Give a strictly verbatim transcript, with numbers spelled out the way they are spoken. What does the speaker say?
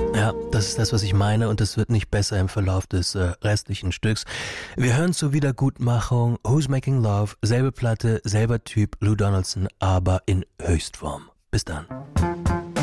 Ja, das ist das, was ich meine, und das wird nicht besser im Verlauf des äh, restlichen Stücks. Wir hören zur Wiedergutmachung Who's Making Love, selbe Platte, selber Typ, Lou Donaldson, aber in Höchstform. Bis dann.